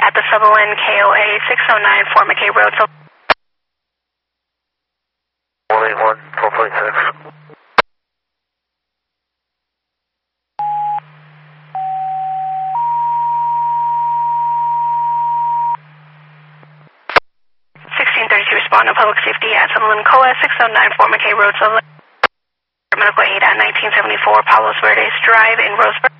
at the Sutherland KOA 609 Fort McKay Road. 181, 12.6. Respond to public safety at Sutherland COA 609 Fort McKay Road, Sutherland. Medical aid at 1974 Palos Verdes Drive in Roseburg.